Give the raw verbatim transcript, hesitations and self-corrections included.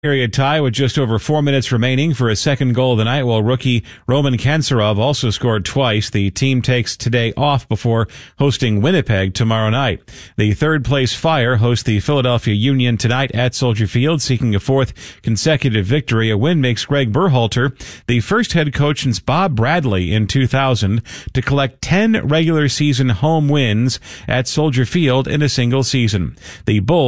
Period tie with just over four minutes remaining for a second goal of the night, while rookie Roman Kanserov also scored twice. The team takes today off before hosting Winnipeg tomorrow night. The third-place Fire host the Philadelphia Union tonight at Soldier Field, seeking a fourth consecutive victory. A win makes Greg Berhalter the first head coach since Bob Bradley in two thousand to collect ten regular season home wins at Soldier Field in a single season. The Bulls